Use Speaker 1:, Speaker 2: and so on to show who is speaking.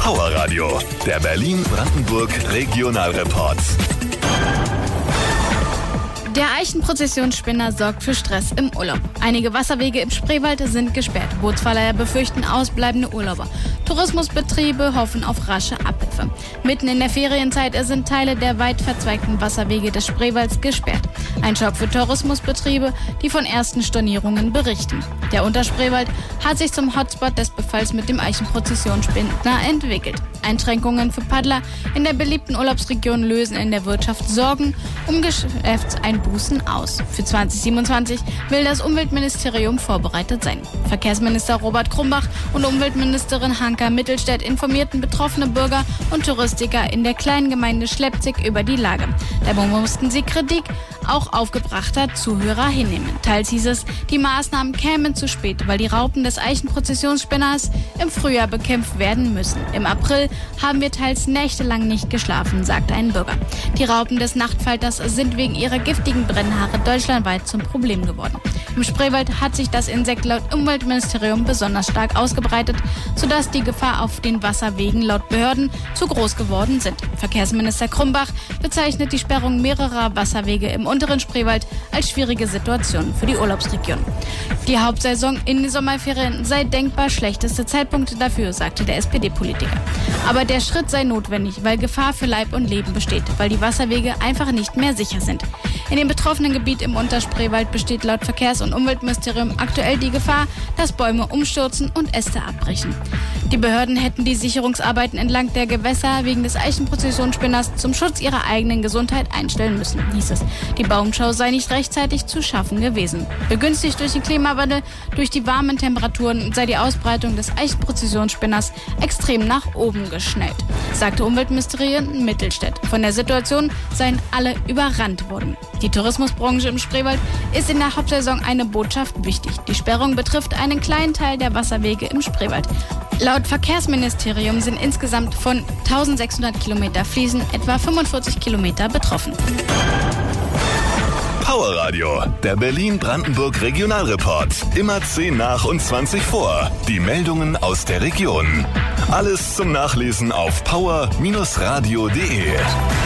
Speaker 1: Power Radio, der Berlin-Brandenburg Regionalreport.
Speaker 2: Der Eichenprozessionsspinner sorgt für Stress im Urlaub. Einige Wasserwege im Spreewald sind gesperrt. Bootsverleiher befürchten ausbleibende Urlauber. Tourismusbetriebe hoffen auf rasche Abhilfe. Mitten in der Ferienzeit sind Teile der weit verzweigten Wasserwege des Spreewalds gesperrt. Ein Schock für Tourismusbetriebe, die von ersten Stornierungen berichten. Der Unterspreewald hat sich zum Hotspot des Befalls mit dem Eichenprozessionsspinner entwickelt. Einschränkungen für Paddler in der beliebten Urlaubsregion lösen in der Wirtschaft Sorgen um Geschäftseinbußen aus. Für 2027 will das Umweltministerium vorbereitet sein. Verkehrsminister Robert Krumbach und Umweltministerin Hanka Mittelstädt informierten betroffene Bürger und Touristiker in der kleinen Gemeinde Schlepzig über die Lage. Dabei mussten sie Kritik auch aufgebrachter Zuhörer hinnehmen. Teils hieß es, die Maßnahmen kämen zu spät, weil die Raupen des Eichenprozessionsspinners im Frühjahr bekämpft werden müssen. Im April haben wir teils nächtelang nicht geschlafen, sagte ein Bürger. Die Raupen des Nachtfalters sind wegen ihrer giftigen Brennhaare deutschlandweit zum Problem geworden. Im Spreewald hat sich das Insekt laut Umweltministerium besonders stark ausgebreitet, sodass die Gefahr auf den Wasserwegen laut Behörden zu groß geworden sind. Verkehrsminister Krumbach bezeichnet die Sperrung mehrerer Wasserwege im unteren Spreewald als schwierige Situation für die Urlaubsregion. Die Hauptsaison in den Sommerferien sei denkbar schlechteste Zeitpunkt dafür, sagte der SPD-Politiker. Aber der Schritt sei notwendig, weil Gefahr für Leib und Leben besteht, weil die Wasserwege einfach nicht mehr sicher sind. In dem betroffenen Gebiet im Unterspreewald besteht laut Verkehrs- und Umweltministerium aktuell die Gefahr, dass Bäume umstürzen und Äste abbrechen. Die Behörden hätten die Sicherungsarbeiten entlang der Gewässer wegen des Eichenprozessionsspinners zum Schutz ihrer eigenen Gesundheit einstellen müssen, hieß es. Die Baumschau sei nicht rechtzeitig zu schaffen gewesen. Begünstigt durch den Klimawandel, durch die warmen Temperaturen sei die Ausbreitung des Eichenprozessionsspinners extrem nach oben geschnellt, sagte Umweltministerin Mittelstädt. Von der Situation seien alle überrannt worden. Die Tourismusbranche im Spreewald ist in der Hauptsaison eine Botschaft wichtig. Die Sperrung betrifft einen kleinen Teil der Wasserwege im Spreewald. Laut Verkehrsministerium sind insgesamt von 1600 Kilometer Fliesen etwa 45 Kilometer betroffen.
Speaker 1: Power Radio, der Berlin-Brandenburg Regionalreport. Immer 10 nach und 20 vor. Die Meldungen aus der Region. Alles zum Nachlesen auf power-radio.de.